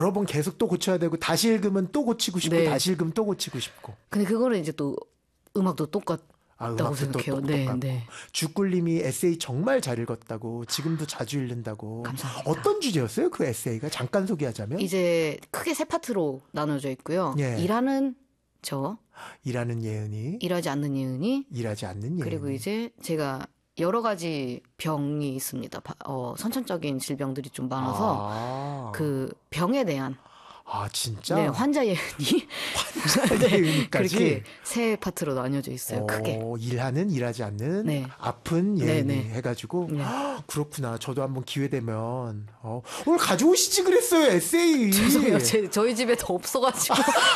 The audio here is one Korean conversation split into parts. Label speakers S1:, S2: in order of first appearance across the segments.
S1: 여러 번 계속 또 고쳐야 되고 다시 읽으면 또 고치고 싶고
S2: 네.
S1: 다시 읽으면 또 고치고 싶고.
S2: 근데 그거는 이제 또 음악도 똑같다고
S1: 음악도
S2: 생각해요.
S1: 또
S2: 네,
S1: 똑같고.
S2: 네.
S1: 주꿀님이 에세이 정말 잘 읽었다고 지금도 자주 읽는다고.
S2: 감사합니다.
S1: 어떤 주제였어요? 그 에세이가 잠깐 소개하자면.
S2: 이제 크게 세 파트로 나눠져 있고요.
S1: 예.
S2: 일하는 저,
S1: 일하는 예은이,
S2: 일하지 않는 예은이,
S1: 일하지 않는 예은이.
S2: 그리고 이제 제가 여러 가지 병이 있습니다. 선천적인 질병들이 좀 많아서 그 병에 대한
S1: 진짜?
S2: 네, 환자 예은이
S1: 환자 예은이까지
S2: 그렇게 세 파트로 나뉘어져 있어요. 크게.
S1: 일하는 일하지 않는
S2: 네.
S1: 아픈 예은이
S2: 네, 네.
S1: 해가지고
S2: 네.
S1: 그렇구나. 저도 한번 기회 되면 오늘 가져오시지 그랬어요 에세이.
S2: 죄송해요. 저희 집에 더 없어가지고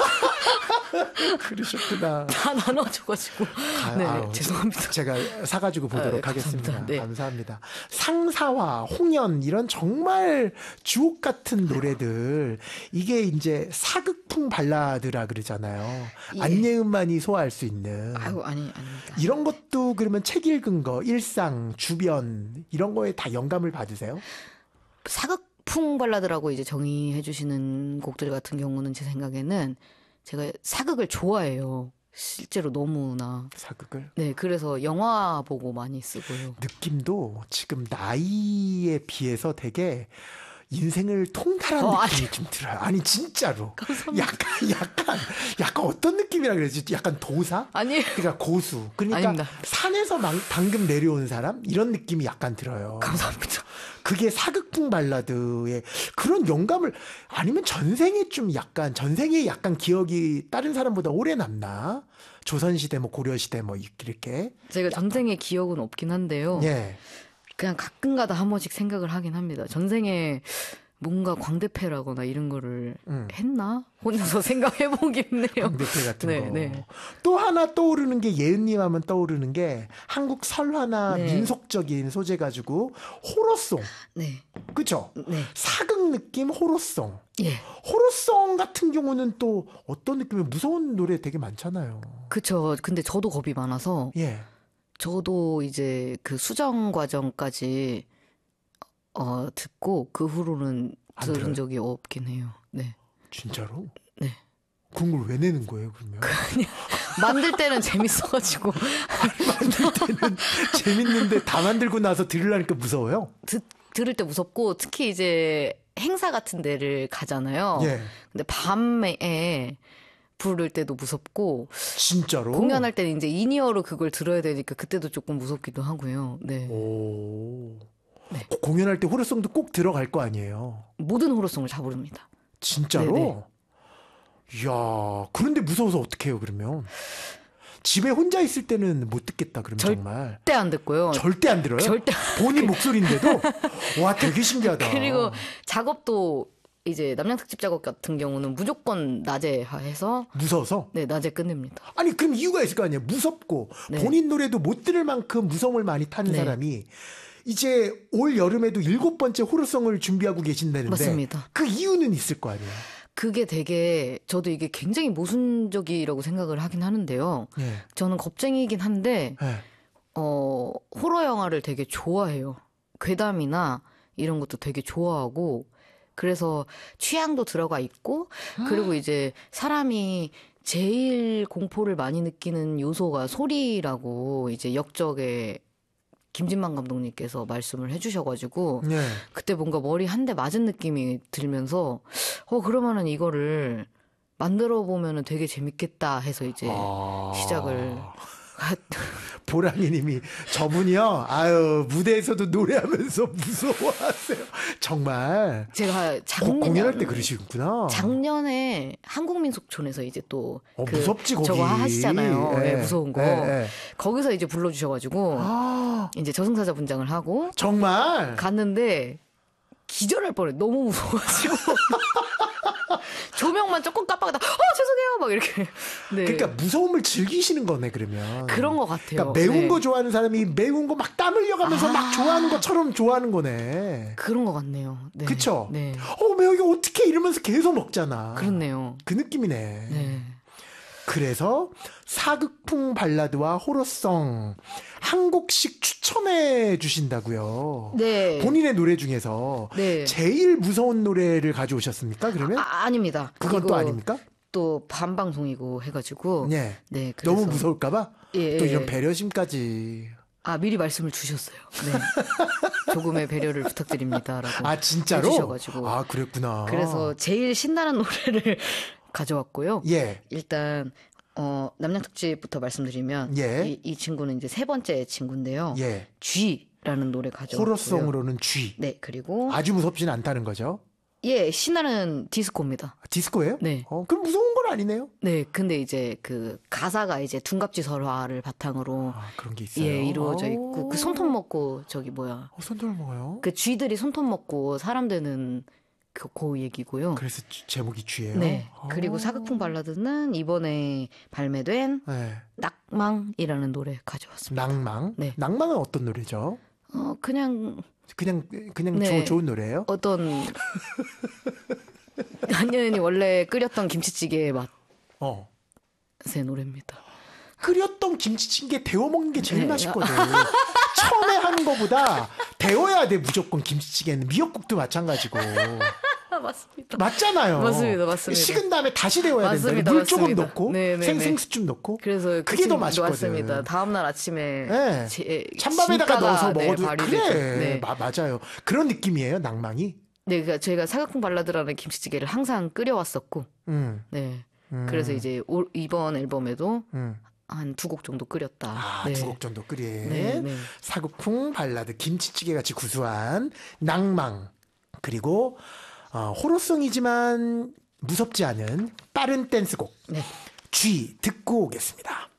S1: 그러셨구나.
S2: 다 나눠줘가지고 네, 죄송합니다.
S1: 제가 사가지고 보도록 하겠습니다.
S2: 네.
S1: 감사합니다. 상사와 홍연 이런 정말 주옥 같은 노래들 이게 이제 사극풍 발라드라 그러잖아요.
S2: 예.
S1: 안예은만이 소화할 수 있는.
S2: 아닙니다.
S1: 이런 것도 그러면 책 읽은 거, 일상, 주변 이런 거에 다 영감을 받으세요?
S2: 사극풍 발라드라고 이제 정의해 주시는 곡들 같은 경우는 제 생각에는 제가 사극을 좋아해요. 실제로 너무나.
S1: 사극을?
S2: 네, 그래서 영화 보고 많이 쓰고요.
S1: 느낌도 지금 나이에 비해서 되게 인생을 통달한 느낌이 좀 들어요. 아니 진짜로.
S2: 감사합니다.
S1: 약간 어떤 느낌이라 그러지? 약간 도사?
S2: 아니에요.
S1: 그러니까 고수. 그러니까
S2: 아닙니다.
S1: 산에서 방금 내려온 사람? 이런 느낌이 약간 들어요.
S2: 감사합니다.
S1: 그게 사극풍 발라드의 그런 영감을 아니면 전생에 약간 기억이 다른 사람보다 오래 남나? 조선시대 뭐 고려시대 뭐 이렇게.
S2: 제가 전생에 기억은 없긴 한데요.
S1: 예.
S2: 그냥 가끔가다 한 번씩 생각을 하긴 합니다. 전생에 뭔가 광대패라거나 이런 거를 했나? 혼자서 생각해보긴 해요.
S1: 광대패 같은
S2: 네,
S1: 거.
S2: 네.
S1: 또 하나 떠오르는 게 예은님 하면 떠오르는 게 한국 설화나
S2: 네.
S1: 민속적인 소재 가지고 호러송.
S2: 네.
S1: 그죠?
S2: 네.
S1: 사극 느낌 호러송.
S2: 예.
S1: 호러송 같은 경우는 또 어떤 느낌이에요? 무서운 노래 되게 많잖아요.
S2: 그쵸. 근데 저도 겁이 많아서.
S1: 예.
S2: 저도 이제 그 수정 과정까지 듣고 그 후로는
S1: 안
S2: 들은
S1: 들어요?
S2: 적이 없긴 해요. 네.
S1: 진짜로?
S2: 네.
S1: 그런 걸 왜 내는 거예요, 그러면?
S2: 만들 때는 재밌어가지고.
S1: 만들 때는 재밌는데 다 만들고 나서 들으려니까 무서워요?
S2: 들을 때 무섭고 특히 이제 행사 같은 데를 가잖아요.
S1: 예.
S2: 근데 밤에 부를 때도 무섭고.
S1: 진짜로?
S2: 공연할 때는 이제 인이어로 그걸 들어야 되니까 그때도 조금 무섭기도 하고요. 네.
S1: 오.
S2: 네.
S1: 공연할 때 호러송도 꼭 들어갈 거 아니에요?
S2: 모든 호러송을 다 부릅니다.
S1: 진짜로?
S2: 네네.
S1: 이야, 그런데 무서워서 어떻게 해요, 그러면? 집에 혼자 있을 때는 못 듣겠다, 그러면 정말.
S2: 절대 안 듣고요.
S1: 절대 안 들어요?
S2: 절대
S1: 본인 목소리인데도? 와, 되게 신기하다.
S2: 그리고 작업도 이제 남양 특집 작업 같은 경우는 무조건 낮에 해서
S1: 무서워서?
S2: 네, 낮에 끝냅니다.
S1: 아니, 그럼 이유가 있을 거 아니에요? 무섭고
S2: 네.
S1: 본인 노래도 못 들을 만큼 무서움을 많이 타는
S2: 네.
S1: 사람이 이제 올 여름에도 7번째 호러송을 준비하고 계신다는데
S2: 맞습니다.
S1: 그 이유는 있을 거 아니에요?
S2: 그게 되게 저도 이게 굉장히 모순적이라고 생각을 하긴 하는데요.
S1: 예.
S2: 저는 겁쟁이긴 한데
S1: 예.
S2: 호러 영화를 되게 좋아해요. 괴담이나 이런 것도 되게 좋아하고 그래서 취향도 들어가 있고 그리고 이제 사람이 제일 공포를 많이 느끼는 요소가 소리라고 이제 역적에 김진만 감독님께서 말씀을 해주셔가지고
S1: 네.
S2: 그때 뭔가 머리 한 대 맞은 느낌이 들면서 그러면은 이거를 만들어 보면은 되게 재밌겠다 해서 이제 시작을.
S1: 보랑이님이 저분이요. 아유 무대에서도 노래하면서 무서워하세요. 정말.
S2: 제가
S1: 공연할 때 그러시구나.
S2: 작년에 한국민속촌에서 이제 또
S1: 무섭지 거기.
S2: 저거 하시잖아요.
S1: 예.
S2: 네, 무서운 거.
S1: 예.
S2: 거기서 이제 불러주셔가지고 이제 저승사자 분장을 하고
S1: 정말
S2: 갔는데 기절할 뻔해. 너무 무서워가지고. 조명만 조금 깜빡하다 죄송해요 막 이렇게. 네.
S1: 그러니까 무서움을 즐기시는 거네 그러면.
S2: 그런 것 같아요.
S1: 그러니까 매운
S2: 네.
S1: 거 좋아하는 사람이 매운 거 막 땀 흘려가면서 막 좋아하는 것처럼 좋아하는 거네.
S2: 그런 것 같네요. 네.
S1: 그쵸?
S2: 네.
S1: 매워 이거 어떻게 이러면서 계속 먹잖아.
S2: 그렇네요.
S1: 그 느낌이네.
S2: 네.
S1: 그래서 사극풍 발라드와 호러송 한 곡씩 추천해 주신다고요.
S2: 네.
S1: 본인의 노래 중에서
S2: 네.
S1: 제일 무서운 노래를 가져오셨습니까? 그러면
S2: 아닙니다.
S1: 그건 또
S2: 이거
S1: 아닙니까?
S2: 또 반방송이고 해가지고.
S1: 네.
S2: 네. 그래서
S1: 너무 무서울까봐
S2: 예,
S1: 또
S2: 예.
S1: 이런 배려심까지.
S2: 미리 말씀을 주셨어요. 네. 조금의 배려를 부탁드립니다라고.
S1: 아 진짜로?
S2: 해주셔가지고.
S1: 아 그랬구나.
S2: 그래서 제일 신나는 노래를 가져왔고요.
S1: 예.
S2: 일단 남양특집부터 말씀드리면
S1: 예.
S2: 이 친구는 이제 세 번째 친구인데요.
S1: 예.
S2: G라는 노래 가져왔고요.
S1: 호러송으로는 G.
S2: 네, 그리고
S1: 아주 무섭진 않다는 거죠.
S2: 예, 신나는 디스코입니다.
S1: 디스코예요?
S2: 네.
S1: 그럼 무서운 건 아니네요.
S2: 네, 근데 이제 그 가사가 이제 둔갑지 설화를 바탕으로
S1: 그런 게 있어요.
S2: 예, 이루어져 있고 그 손톱 먹고 저기 뭐야?
S1: 손톱을 먹어요?
S2: 그 쥐들이 손톱 먹고 사람 되는 그 얘기고요.
S1: 그래서 제목이 G예요.
S2: 네. 그리고 사극풍 발라드는 이번에 발매된
S1: 네.
S2: 낙망이라는 노래 가져왔습니다.
S1: 낭망.
S2: 네.
S1: 낭망은 어떤 노래죠?
S2: 그냥
S1: 그냥 좋은 노래예요?
S2: 어떤 한여인이 원래 끓였던 김치찌개의 맛의
S1: 어.
S2: 노래입니다.
S1: 끓였던 김치찌개 데워 먹는 게 제일
S2: 네.
S1: 맛있거든. 처음에 하는 거보다 데워야 돼 무조건 김치찌개는. 미역국도 마찬가지고.
S2: 맞습니다.
S1: 맞잖아요.
S2: 맞습니다.
S1: 식은 다음에 다시 데워야
S2: 맞습니다.
S1: 된다. 물 조금
S2: 맞습니다.
S1: 넣고
S2: 네네네.
S1: 생생수 좀 넣고.
S2: 그래서
S1: 그게 더 맛있거든.
S2: 맞습니다. 다음 날 아침에
S1: 네.
S2: 진가가,
S1: 찬밥에다가 넣어서 먹어도
S2: 발휘되죠.
S1: 그래.
S2: 네.
S1: 맞아요. 그런 느낌이에요. 낭망이.
S2: 네, 그러니까 저희가 사극풍 발라드라는 김치찌개를 항상 끓여왔었고,
S1: 음.
S2: 네. 그래서 이제 이번 앨범에도
S1: 음.
S2: 한 2곡 정도 끓였다.
S1: 아,
S2: 네.
S1: 2곡 정도 끓인
S2: 네, 네.
S1: 사극풍 발라드 김치찌개 같이 구수한 낭망. 그리고 호러송이지만 무섭지 않은 빠른 댄스곡
S2: 네.
S1: G 듣고 오겠습니다.